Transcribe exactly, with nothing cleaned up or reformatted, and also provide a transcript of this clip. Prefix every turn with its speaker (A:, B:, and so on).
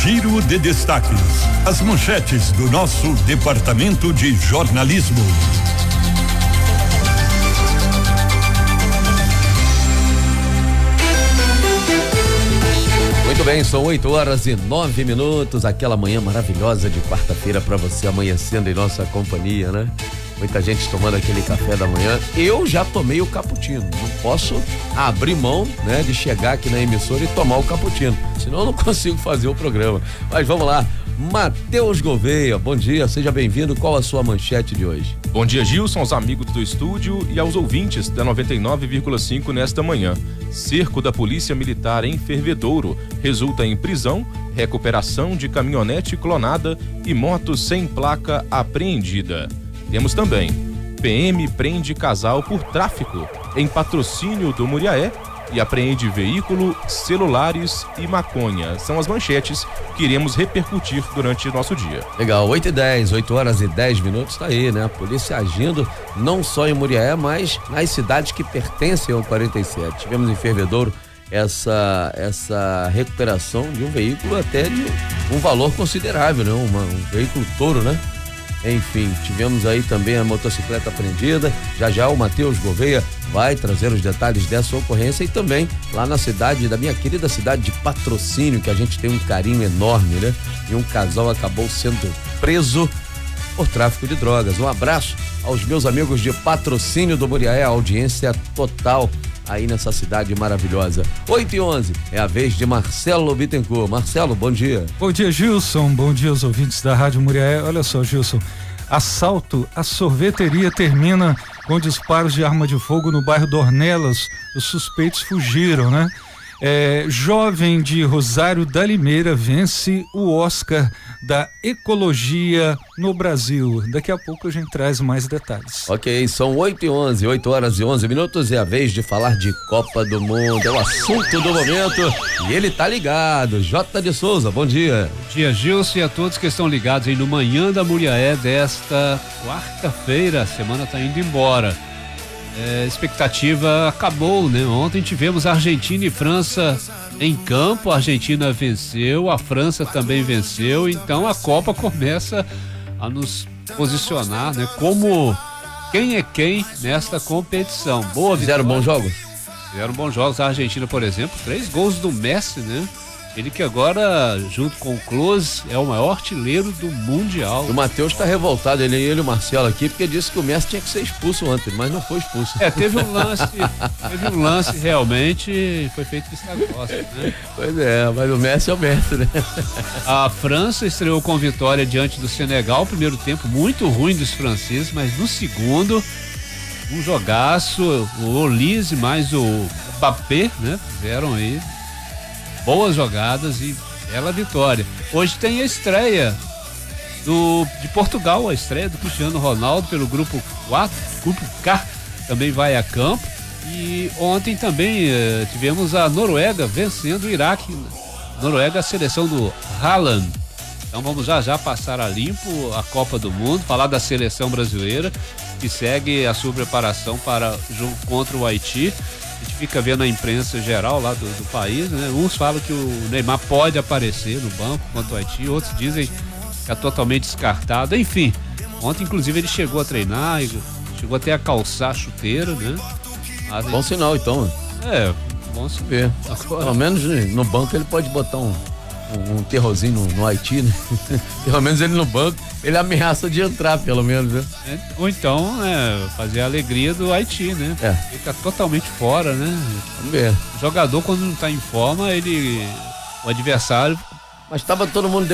A: Giro de destaques. As manchetes do nosso departamento de jornalismo.
B: Muito bem, são oito horas e nove minutos, aquela manhã maravilhosa de quarta-feira para você amanhecendo em nossa companhia, né? Muita gente tomando aquele café da manhã. Eu já tomei o cappuccino. Não posso abrir mão, né, de chegar aqui na emissora e tomar o cappuccino. Senão eu não consigo fazer o programa. Mas vamos lá. Matheus Gouveia, bom dia, seja bem-vindo. Qual a sua manchete de hoje?
C: Bom dia, Gilson, aos amigos do estúdio e aos ouvintes da noventa e nove vírgula cinco nesta manhã. Cerco da Polícia Militar em Fervedouro resulta em prisão, recuperação de caminhonete clonada e moto sem placa apreendida. Temos também: P M prende casal por tráfico em Patrocínio do Muriaé e apreende veículo, celulares e maconha. São as manchetes que iremos repercutir durante o nosso dia.
B: Legal, oito e dez, oito horas e dez minutos, tá aí, né? A polícia agindo não só em Muriaé, mas nas cidades que pertencem ao quarenta e sete. Tivemos em Fervedouro essa, essa recuperação de um veículo até de um valor considerável, né? Uma, um veículo touro, né? Enfim, tivemos aí também a motocicleta apreendida. Já já o Matheus Gouveia vai trazer os detalhes dessa ocorrência e também lá na cidade, da minha querida cidade de Patrocínio, que a gente tem um carinho enorme, né? E um casal acabou sendo preso por tráfico de drogas. Um abraço aos meus amigos de Patrocínio do Muriaé, a audiência total aí nessa cidade maravilhosa. oito e onze, é a vez de Marcelo Bittencourt. Marcelo, bom dia.
D: Bom dia, Gilson, bom dia aos ouvintes da Rádio Muriaé. Olha só, Gilson, assalto à sorveteria termina com disparos de arma de fogo no bairro Dornelas. Os suspeitos fugiram, né? É, jovem de Rosário da Limeira vence o Oscar da Ecologia no Brasil. Daqui a pouco a gente traz mais detalhes.
B: Ok, são oito e onze, oito horas e onze minutos, é a vez de falar de Copa do Mundo, é o assunto do momento e ele tá ligado. J. de Souza, bom dia.
E: Bom dia, Gilson, e a todos que estão ligados aí no Manhã da Muriaé desta quarta-feira. A semana tá indo embora. É, expectativa acabou, né? Ontem tivemos Argentina e França em campo, a Argentina venceu, a França também venceu, então a Copa começa a nos posicionar, né? Como quem é quem nesta competição. Boa vitória.
B: Fizeram bons jogos?
E: Fizeram bons jogos. A Argentina, por exemplo, três gols do Messi, né? Ele que agora, junto com o Klose, é o maior artilheiro do Mundial.
B: O Matheus tá revoltado, ele, ele e o Marcelo aqui, porque disse que o Messi tinha que ser expulso ontem, mas não foi expulso.
E: É, teve um lance, teve um lance realmente, foi feito vista grossa, né?
B: Pois é, mas o Messi é o Messi, né?
E: A França estreou com vitória diante do Senegal, primeiro tempo muito ruim dos franceses, mas no segundo, um jogaço, o Olise mais o Mbappé, né? Fizeram aí boas jogadas e bela vitória. Hoje tem a estreia do, de Portugal, a estreia do Cristiano Ronaldo pelo grupo quatro, grupo K, também vai a campo. E ontem também eh, tivemos a Noruega vencendo o Iraque. Noruega, a seleção do Haaland. Então vamos já já passar a limpo a Copa do Mundo, falar da seleção brasileira que segue a sua preparação para o jogo contra o Haiti. A gente fica vendo a imprensa geral lá do, do país, né? Uns falam que o Neymar pode aparecer no banco contra o Haiti, outros dizem que é totalmente descartado. Enfim, ontem inclusive ele chegou a treinar, chegou até a calçar a chuteira, né? Mas
B: bom
E: ele...
B: sinal então.
E: É, bom sinal.
B: Ver. Pelo menos no banco ele pode botar um, um, um terrorzinho no, no Haiti, né? Pelo menos ele no banco, ele ameaça de entrar, pelo menos, né?
E: É, ou então, é, fazer a alegria do Haiti, né?
B: É.
E: Fica totalmente fora, né?
B: Vamos ver.
E: O jogador, quando não tá em forma, ele, o adversário...
B: Mas tava todo mundo